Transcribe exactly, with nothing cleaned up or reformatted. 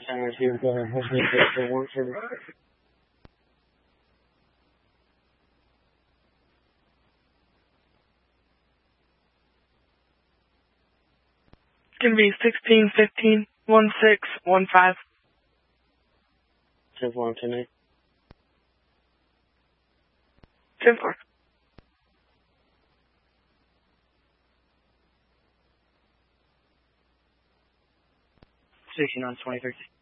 Center two, go ahead, hold me for one for It's gonna be sixteen fifteen one six one five. ten four ten eight. ten four. sixty-nine twenty thirty.